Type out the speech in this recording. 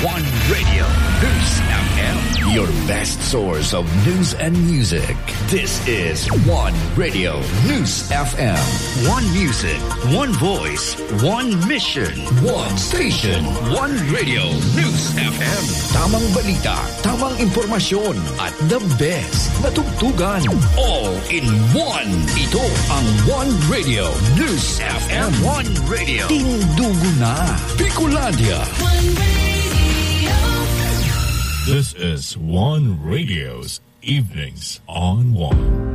One Radio, News FM. Your best source of news and music. This is One Radio, News FM. One music, one voice, one mission, one station. One Radio, News FM. Tamang balita, tamang impormasyon, at the best na tugtugan. All in one. Ito ang One Radio, News FM. One Radio. Tindugo na. Bicolandia. One Radio. This is One Radio's Evenings on One.